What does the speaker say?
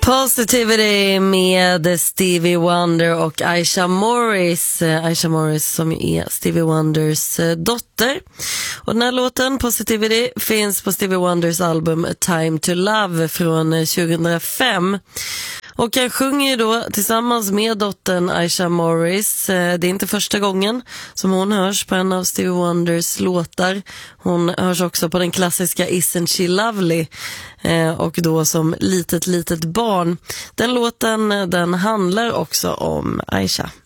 Positivity med Stevie Wonder och Aisha Morris. Aisha Morris som är Stevie Wonders dotter. Och den här låten, Positivity, finns på Stevie Wonders album Time to Love från 2005. Och han sjunger ju då tillsammans med dottern Aisha Morris. Det är inte första gången som hon hörs på en av Stevie Wonders låtar. Hon hörs också på den klassiska Isn't She Lovely, och då som litet barn. Den låten, den handlar också om Aisha.